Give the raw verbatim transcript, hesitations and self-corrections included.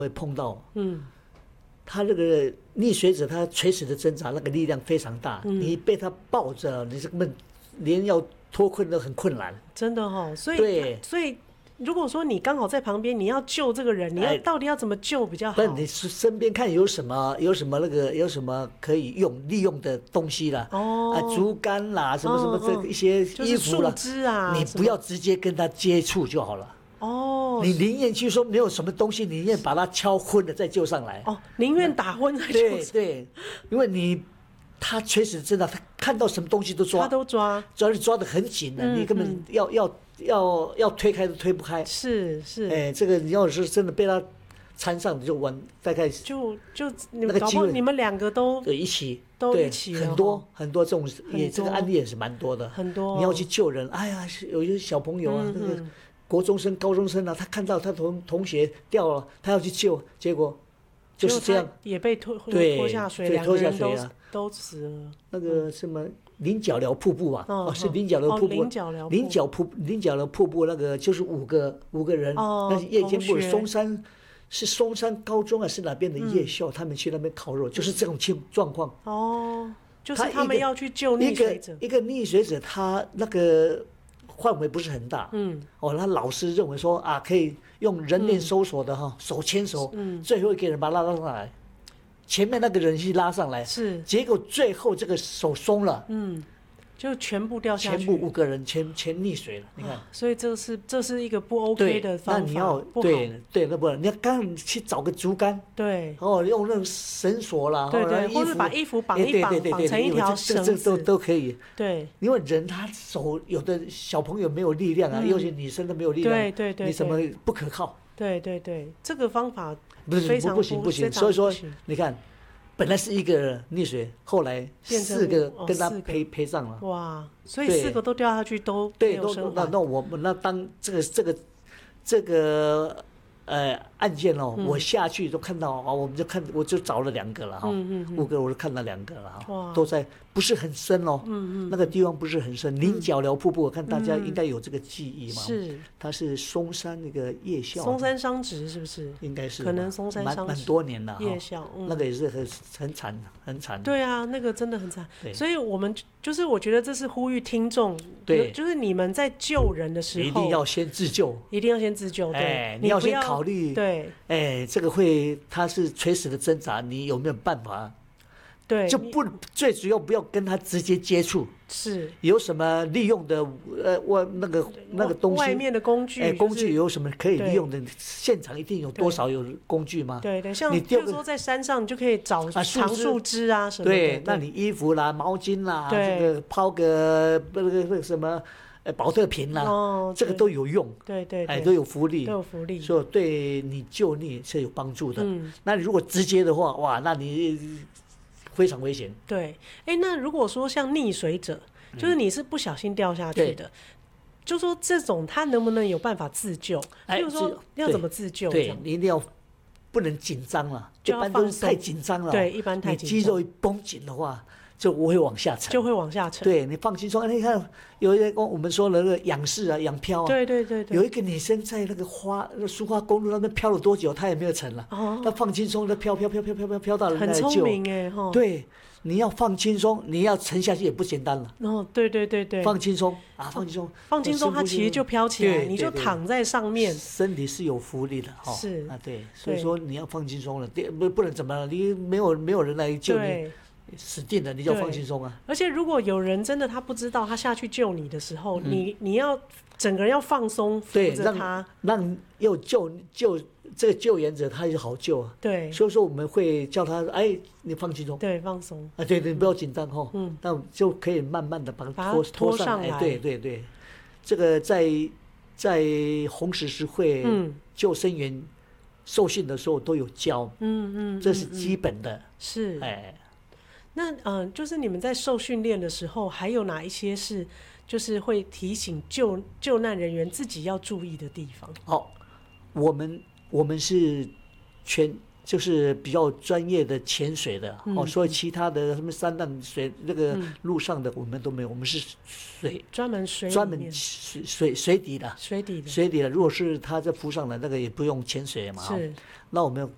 会碰到， 嗯， 他这个溺水者他垂死的挣扎，那个力量非常大， 嗯、 你被他抱着，你根本连要脱困都很困难。 真的哦，所以对， 所以如果说你刚好在旁边，你要救这个人，你要到底要怎么救比较好？ 不，你身边看有什么有什么那个有什么可以用利用的东西啦， 哦， 啊，竹竿啦，什么什么这一些衣服啦， 树枝啊， 你不要直接跟他接触就好了。 哦， 你宁愿去说没有什么东西，你宁愿把他敲昏了再救上来。 哦，宁愿打昏再救上来。 对对，因为你他垂死挣扎，他看到什么东西都抓， 他都抓， 抓你抓得很紧的， 嗯、 你根本要、嗯、要要要推开都推不开。 是是， 哎，这个你要是真的被他缠上，你就完，大概就就你们搞不好你们两个都对一起都一起很多很多这种也这个案例也是蛮多的， 很多你要去救人，哎呀，有些小朋友啊，嗯、那个。国中生、高中生啊，他看到他同同学掉了，他要去救，结果就是这样， 也被拖拖下水，两个人都都死了。 那个什么菱角寮瀑布啊， 哦， 哦是菱角寮瀑布， 菱角寮菱角瀑菱角寮瀑布那个就是五个五个人， 哦， 那是夜间部松山是松山高中啊，是哪边的夜校，嗯、他们去那边烤肉，就是这种情状况。 哦，就是他们要去救溺水者， 一个一个溺水者，他那个。范围不是很大， 嗯， 哦，那老师认为说啊，可以用人脸搜索的哈、嗯，手牵手，嗯，最后一个人把他拉上来，前面那个人去拉上来， 是， 结果最后这个手松了， 嗯，就全部掉下去， 全部五个人全全溺水了，你看， 啊、所以这是这是一个不 OK 的方法， 那你要对对，那不你要刚刚去找个竹竿， 对， 哦，用那种绳索啦， 对对，或者把衣服绑一绑，绑成一条绳子， 这都都可以， 对， 因为人他手有的小朋友没有力量啊，有些女生都没有力量， 对对对， 你怎么不可靠？ 对对对，这个方法不是不不行不行，所以说你看。本来是一个溺水，后来四个跟他陪、哦、陪上了。 哇！所以四个都掉下去都没有生还。 对，那那我们那当这个这个这个呃案件哦，嗯、我下去都看到啊，我们就看我就找了两个了哈，嗯嗯嗯、五个我就看到两个了哈，都在不是很深哦，嗯嗯、那个地方不是很深。菱角寮瀑布，我看大家应该有这个记忆嘛， 是， 它是松山那个夜校， 松山商职是不是？ 应该是， 可能松山商职蛮蛮多年了， 夜校， 嗯、那个也是很很惨很惨。 对啊，那个真的很惨。所以我们就是我觉得这是呼吁听众，对，就是你们在救人的时候， 一定要先自救， 一定要先自救，对， 哎、你要先考虑， 对， 哎，这个会他是垂死的挣扎，你有没有办法？ 对， 就不最主要不要跟他直接接触， 是有什么利用的呃，我那个那个东西， 外面的工具， 哎，工具有什么可以利用的？现场一定有多少有工具吗？ 对对，像比如说在山上，你就可以找长树枝啊什么的。 对，那你衣服啦、毛巾啦，这个抛个那个那个什么。呃，保特瓶啦、啊，哦、这个都有用， 对对， 哎，都有福利， 都有福利， 所以对你救溺是有帮助的。嗯，那你如果直接的话，哇，那你非常危险。 对，哎，那如果说像溺水者，就是你是不小心掉下去的，嗯、就说这种他能不能有办法自救？比如说要怎么自救？ 对，你一定要不能紧张了，一般都是太紧张了。 对，一般太紧张， 你肌肉一绷紧的话。就我会往下沉， 就会往下沉。 对，你放轻松。你看，有一个我们说的那个仰视啊、仰漂啊， 对对对对。 有一个女生在那个花、那苏花公路那边漂了多久，她也没有沉了。哦。她放轻松，她飘飘飘飘飘飘飘到人家来救。 很聪明哎，哈。 对，你要放轻松，你要沉下去也不简单了。 哦，对对对对。 放轻松啊，放轻松， 放轻松，它其实就飘起来，你就躺在上面。 身体是有浮力的哈。 是啊，对，所以说你要放轻松了，不不能怎么了，你没有没有人来救你。死定了，你就放轻松啊！ 而且如果有人真的他不知道，他下去救你的时候，嗯、你你要整个人要放松，扶着他， 让让要救救这个救援者，他也好救啊。 对， 所以说我们会叫他，哎，你放轻松， 对，放松啊，对对，不要紧张哈。嗯，那就可以慢慢的把他拖拖上来。对对对，这个在在红十字会救生员受训的时候都有教，嗯嗯，这是基本的， 是哎。 那嗯、呃，就是你们在受训练的时候，还有哪一些是就是会提醒救救难人员自己要注意的地方？ 哦，我们我们是全就是比较专业的潜水的、嗯、哦，所以其他的什么山浪水那个路上的我们都没有，我们是水专门水专门水水水底的水底的水底的。如果是他在浮上来，那个也不用潜水嘛，是。那我们